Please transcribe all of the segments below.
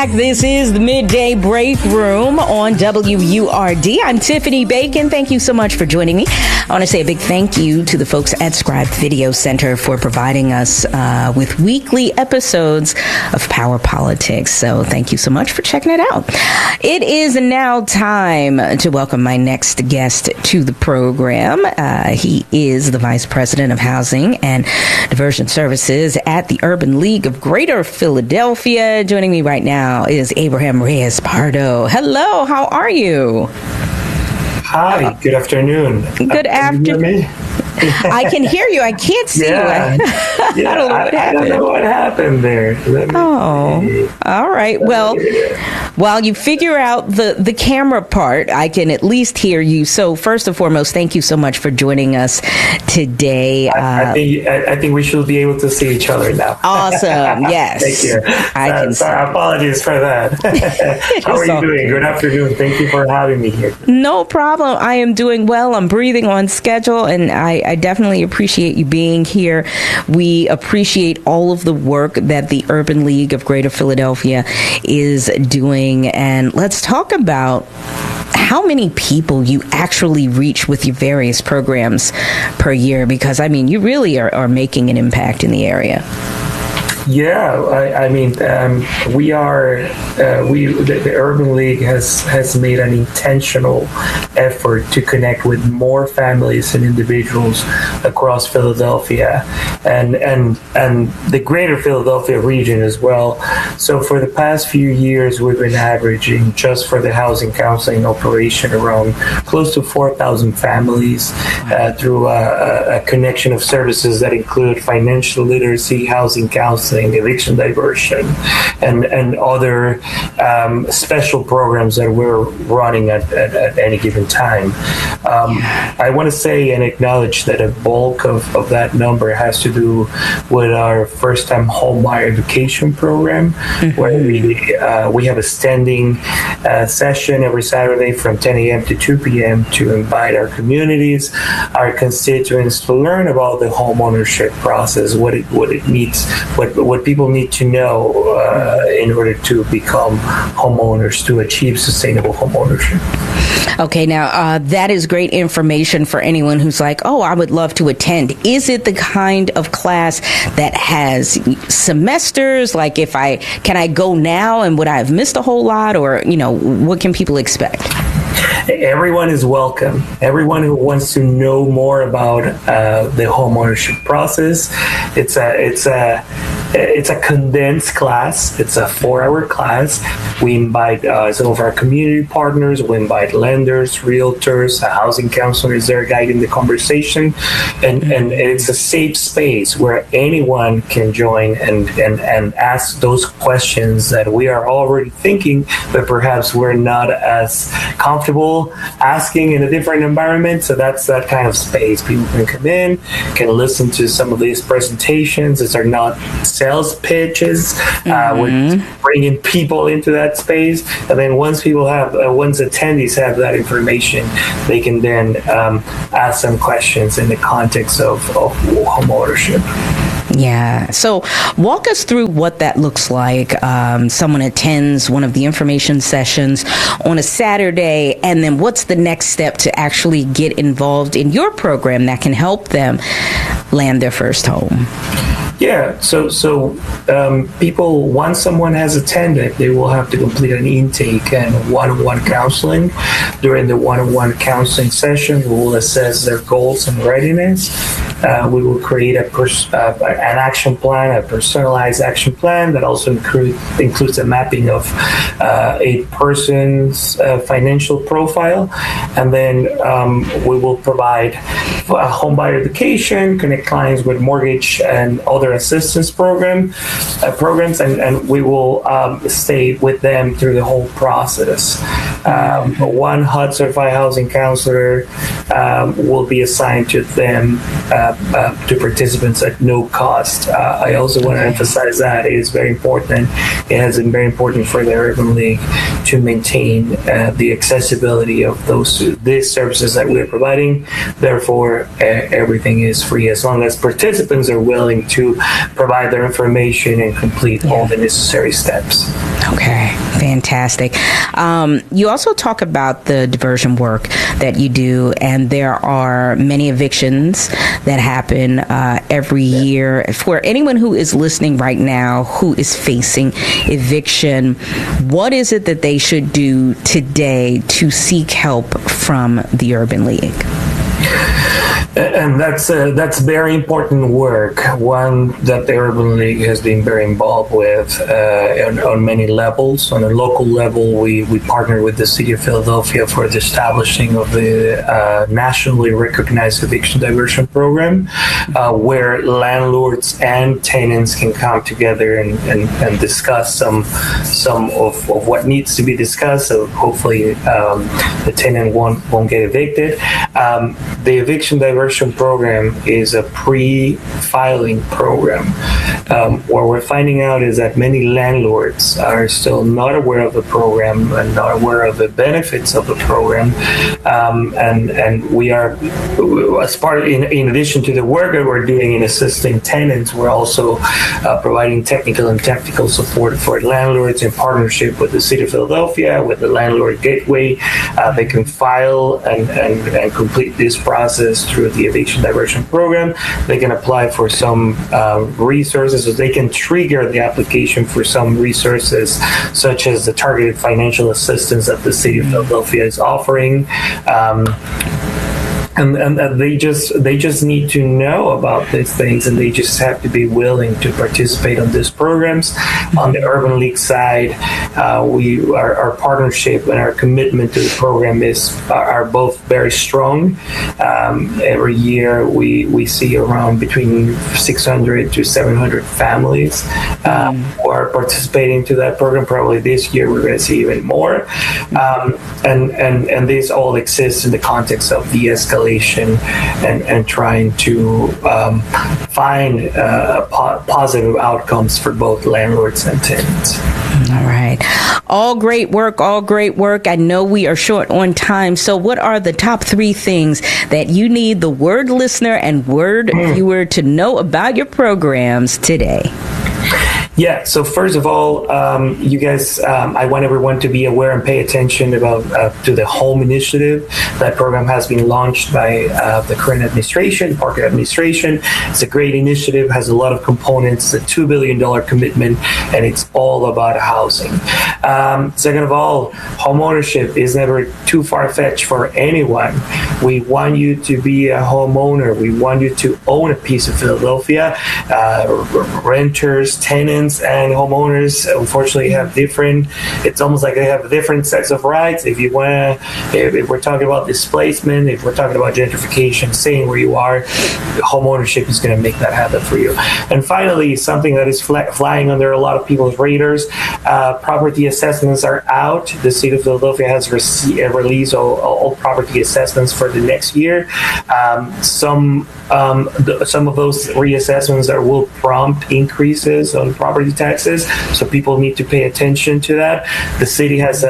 This is the Midday Break Room on WURD. I'm Tiffany Bacon. Thank you so much for joining me. I want to say a big thank you to the folks at Scribe Video Center for providing us with weekly episodes of Power Politics. So thank you so much for checking it out. It is now time to welcome my next guest to the program. He is the Vice President of Housing and Diversion Services at the Urban League of Greater Philadelphia. Joining me right now is Abraham Reyes-Pardo. Hello, how are you? Hi, good afternoon. Good afternoon. I can hear you. I can't see you. I don't know what happened there. All right. Well, while you figure out the camera part, I can at least hear you. So first and foremost, thank you so much for joining us today. I think we should be able to see each other now. Awesome. Yes. Thank you. Sorry, apologies for that. How are you doing? Good afternoon. Thank you for having me here. No problem. I am doing well. I'm breathing on schedule, and I definitely appreciate you being here. We appreciate all of the work that the Urban League of Greater Philadelphia is doing. And let's talk about how many people you actually reach with your various programs per year, because, I mean, you really are making an impact in the area. Yeah, the Urban League has made an intentional effort to connect with more families and individuals across Philadelphia and the greater Philadelphia region as well. So for the past few years, we've been averaging, just for the housing counseling operation, around close to 4,000 families through a connection of services that include financial literacy, housing counseling, eviction diversion, and other special programs that we're running at any given time. I want to say and acknowledge that a bulk of that number has to do with our first-time homebuyer education program, where we have a standing session every Saturday from 10 a.m. to 2 p.m. to invite our communities, our constituents, to learn about the homeownership process, what it needs, what people need to know in order to become homeowners, to achieve sustainable homeownership. Okay, now that is great information for anyone who's like, oh, I would love to attend. Is it the kind of class that has semesters? Like, can I go now, and would I have missed a whole lot, or, what can people expect? Everyone is welcome. Everyone who wants to know more about the homeownership process. It's a condensed class. It's a 4-hour class. We invite some of our community partners. We invite lenders, realtors, a housing counselor is there guiding the conversation, and it's a safe space where anyone can join and ask those questions that we are already thinking, but perhaps we're not as comfortable asking in a different environment. So that's that kind of space. People can come in, can listen to some of these presentations. These are not sales pitches. We're bringing people into that space, and then once attendees have that information, they can then ask some questions in the context of home ownership. Yeah. So walk us through what that looks like. Someone attends one of the information sessions on a Saturday, and then what's the next step to actually get involved in your program that can help them land their first home? Yeah, so people, once someone has attended, they will have to complete an intake and one-on-one counseling. During the one-on-one counseling session, we will assess their goals and readiness. We will create an action plan, a personalized action plan that also includes a mapping of a person's financial profile. And then we will provide homebuyer education, connect clients with mortgage and other assistance programs, and we will stay with them through the whole process. One HUD certified housing counselor will be assigned to them, to participants at no cost. I also want to emphasize that it is very important. It has been very important for the Urban League to maintain the accessibility of these services that we're providing. Therefore, everything is free as long as participants are willing to provide their information and complete all the necessary steps. Okay, fantastic. You also talk about the diversion work that you do, and there are many evictions that happen every year. For anyone who is listening right now who is facing eviction, what is it that they should do today to seek help from the Urban League? And that's very important work, one that the Urban League has been very involved with on many levels. On a local level, we partner with the City of Philadelphia for the establishing of the nationally recognized eviction diversion program, where landlords and tenants can come together and discuss some of what needs to be discussed. So hopefully the tenant won't get evicted. The eviction diversion program is a pre-filing program. What we're finding out is that many landlords are still not aware of the program and not aware of the benefits of the program. And we are, as part of, in addition to the work that we're doing in assisting tenants, we're also providing technical and tactical support for landlords in partnership with the City of Philadelphia, with the Landlord Gateway. They can file and complete this process through the eviction diversion program. They can apply for some resources, so they can trigger the application for some resources, such as the targeted financial assistance that the City of Philadelphia is offering. And they just need to know about these things, and they just have to be willing to participate on these programs. On the Urban League side, our partnership and our commitment to the program are both very strong. Every year we see around between 600 to 700 families who are participating to that program. Probably this year we're going to see even more. And this all exists in the context of de-escalation and trying to find positive outcomes for both landlords and tenants. All right. All great work. I know we are short on time. So what are the top 3 things that you need the Word listener and Word viewer to know about your programs today? Yeah, so first of all, you guys, I want everyone to be aware and pay attention about to the HOME initiative. That program has been launched by the current administration, Parker administration. It's a great initiative, has a lot of components, a $2 billion commitment, and it's all about housing. Second of all, home ownership is never too far-fetched for anyone. We want you to be a homeowner. We want you to own a piece of Philadelphia. Renters, tenants, and homeowners unfortunately have it's almost like they have different sets of rights. If we're talking about displacement, if we're talking about gentrification, staying where you are, home ownership is going to make that happen for you. And finally, something that is flying under a lot of people's radars, property assessments are out. The City of Philadelphia has released all property assessments for the next year. Some of those reassessments will prompt increases on property taxes, so people need to pay attention to that. The city has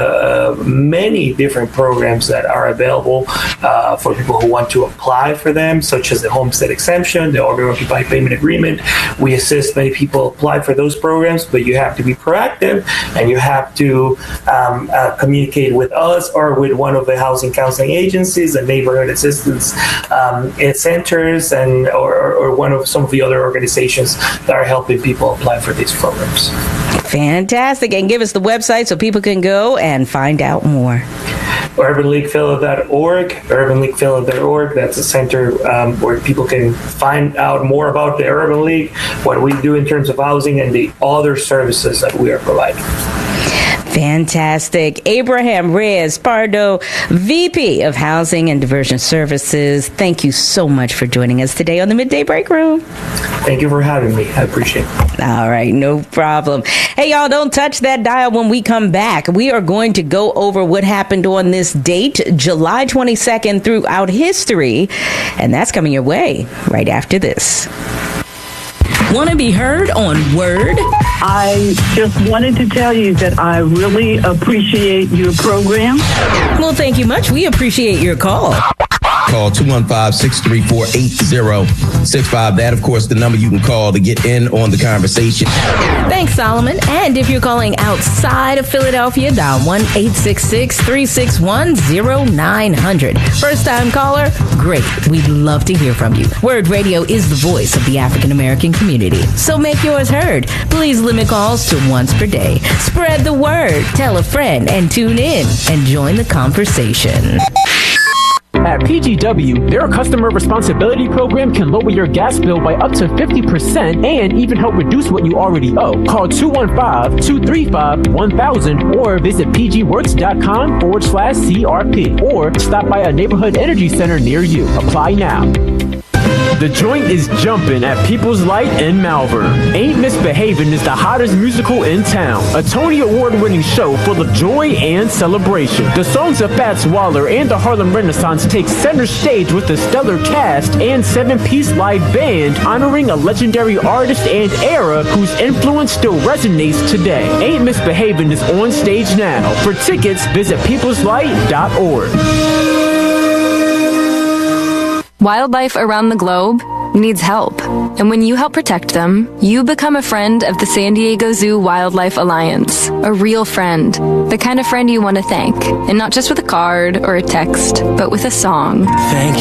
many different programs that are available for people who want to apply for them, such as the homestead exemption, the owner-occupied payment agreement. We assist many people apply for those programs, but you have to be proactive and you have to communicate with us or with one of the housing counseling agencies, the neighborhood assistance centers, and or some of the other organizations that are helping people apply for these programs. Fantastic. And give us the website so people can go and find out more. UrbanLeaguePhila.org, UrbanLeaguePhila.org. That's a center where people can find out more about the Urban League, what we do in terms of housing, and the other services that we are providing. Fantastic. Abraham Reyes Pardo, VP of Housing and Diversion Services. Thank you so much for joining us today on the Midday Break Room. Thank you for having me. I appreciate it. All right, no problem. Hey, y'all, don't touch that dial. When we come back, we are going to go over what happened on this date, July 22nd, throughout history. And that's coming your way right after this. Want to be heard on Word? I just wanted to tell you that I really appreciate your program. Well, thank you much. We appreciate your call. Call 215-634-8065. That, of course, the number you can call to get in on the conversation. Thanks, Solomon. And if you're calling outside of Philadelphia, dial 1-866-361-0900. First-time caller? Great. We'd love to hear from you. Word Radio is the voice of the African American community. So make yours heard. Please limit calls to once per day. Spread the word. Tell a friend and tune in and join the conversation. At PGW, their customer responsibility program can lower your gas bill by up to 50% and even help reduce what you already owe. Call 215-235-1000 or visit pgworks.com/CRP or stop by a neighborhood energy center near you. Apply now. The joint is jumping at People's Light in Malvern. Ain't Misbehavin' is the hottest musical in town. A Tony Award-winning show full of joy and celebration. The songs of Fats Waller and the Harlem Renaissance take center stage with a stellar cast and 7-piece live band honoring a legendary artist and era whose influence still resonates today. Ain't Misbehavin' is on stage now. For tickets, visit peopleslight.org. Wildlife around the globe needs help. And when you help protect them, you become a friend of the San Diego Zoo Wildlife Alliance. A real friend. The kind of friend you want to thank. And not just with a card or a text, but with a song. Thank